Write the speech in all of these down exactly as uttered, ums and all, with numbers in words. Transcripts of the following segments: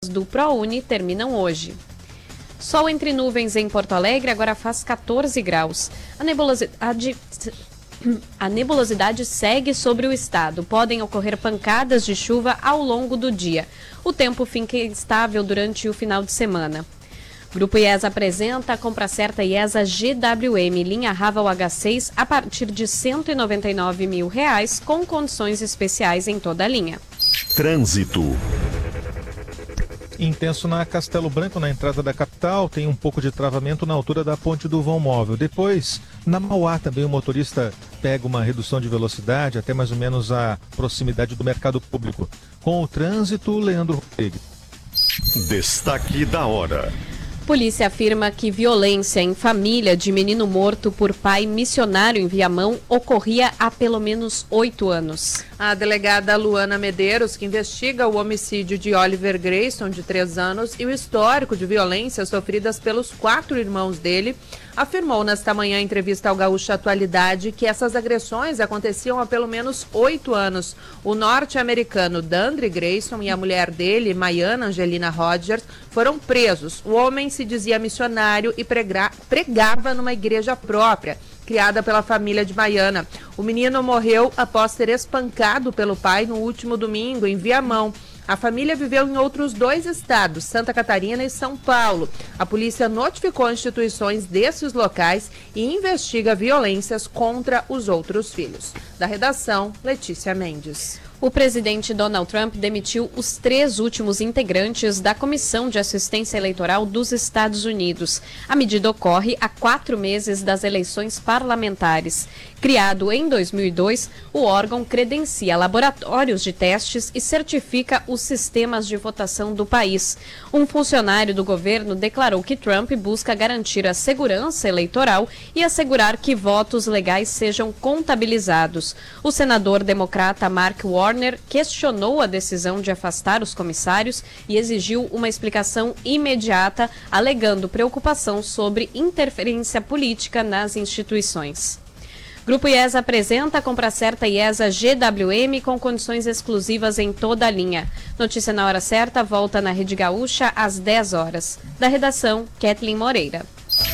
do ProUni terminam hoje. Sol entre nuvens em Porto Alegre, agora faz catorze graus. A nebulosidade, a nebulosidade segue sobre o estado. Podem ocorrer pancadas de chuva ao longo do dia. O tempo fica instável durante o final de semana. Grupo IESA apresenta a compra certa IESA G W M, linha Raval H seis, a partir de cento e noventa e nove mil reais, com condições especiais em toda a linha. Trânsito. Intenso na Castelo Branco, na entrada da capital, tem um pouco de travamento na altura da ponte do Vão Móvel. Depois, na Mauá também o motorista pega uma redução de velocidade até mais ou menos a proximidade do mercado público. Com o trânsito, Leandro Rodrigues. Destaque da hora. Polícia afirma que violência em família de menino morto por pai missionário em Viamão ocorria há pelo menos oito anos. A delegada Luana Medeiros, que investiga o homicídio de Oliver Grayson, de três anos, e o histórico de violências sofridas pelos quatro irmãos dele, afirmou nesta manhã em entrevista ao Gaúcha Atualidade que essas agressões aconteciam há pelo menos oito anos. O norte-americano Dandre Grayson e a mulher dele, Maiana Angelina Rogers, foram presos. O homem se dizia missionário e prega- pregava numa igreja própria, criada pela família de Maiana. O menino morreu após ser espancado pelo pai no último domingo, em Viamão. A família viveu em outros dois estados, Santa Catarina e São Paulo. A polícia notificou instituições desses locais e investiga violências contra os outros filhos. Da redação, Letícia Mendes. O presidente Donald Trump demitiu os três últimos integrantes da Comissão de Assistência Eleitoral dos Estados Unidos. A medida ocorre há quatro meses das eleições parlamentares. Criado em dois mil e dois, o órgão credencia laboratórios de testes e certifica os sistemas de votação do país. Um funcionário do governo declarou que Trump busca garantir a segurança eleitoral e assegurar que votos legais sejam contabilizados. O senador democrata Mark Warner questionou a decisão de afastar os comissários e exigiu uma explicação imediata, alegando preocupação sobre interferência política nas instituições. Grupo IESA apresenta a compra certa IESA G W M com condições exclusivas em toda a linha. Notícia na hora certa volta na Rede Gaúcha às dez horas. Da redação, Kathleen Moreira.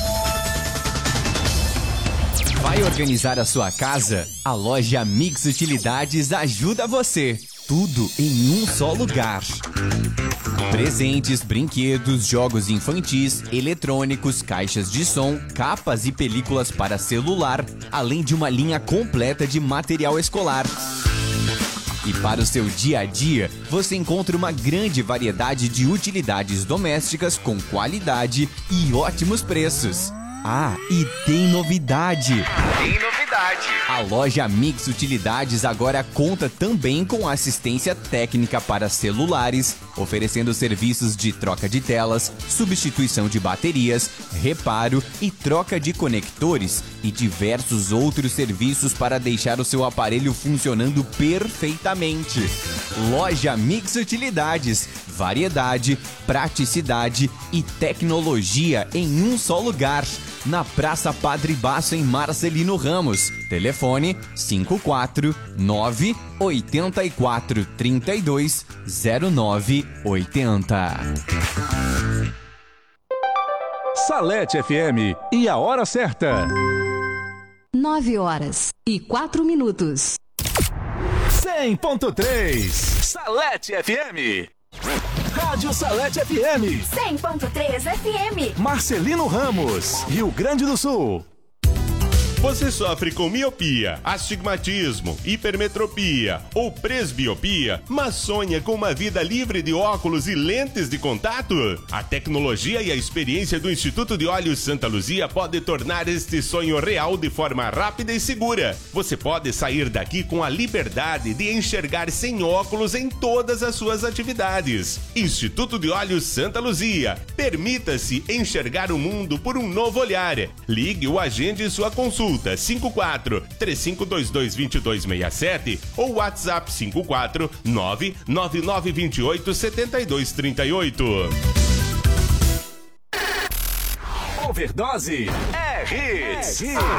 Vai organizar a sua casa? A loja Mix Utilidades ajuda você. Tudo em um só lugar. Presentes, brinquedos, jogos infantis, eletrônicos, caixas de som, capas e películas para celular, além de uma linha completa de material escolar. E para o seu dia a dia, você encontra uma grande variedade de utilidades domésticas com qualidade e ótimos preços. Ah, e tem novidade! Tem novidade! A loja Mix Utilidades agora conta também com assistência técnica para celulares, oferecendo serviços de troca de telas, substituição de baterias, reparo e troca de conectores e diversos outros serviços para deixar o seu aparelho funcionando perfeitamente. Loja Mix Utilidades, variedade, praticidade e tecnologia em um só lugar. Na Praça Padre Baço, em Marcelino Ramos. Telefone cinco quatro nove oito quatro três dois zero nove oito zero. Salete F M e a hora certa. Nove horas e quatro minutos. cem ponto três Salete F M. Rádio Salete F M. cem ponto três F M. Marcelino Ramos, Rio Grande do Sul. Você sofre com miopia, astigmatismo, hipermetropia ou presbiopia, mas sonha com uma vida livre de óculos e lentes de contato? A tecnologia e a experiência do Instituto de Olhos Santa Luzia pode tornar este sonho real de forma rápida e segura. Você pode sair daqui com a liberdade de enxergar sem óculos em todas as suas atividades. Instituto de Olhos Santa Luzia. Permita-se enxergar o mundo por um novo olhar. Ligue ou agende sua consulta. cinco quatro três cinco dois dois dois dois seis sete ou WhatsApp cinco quatro nove nove nove dois oito sete dois três oito. Overdose é Hits. É hits.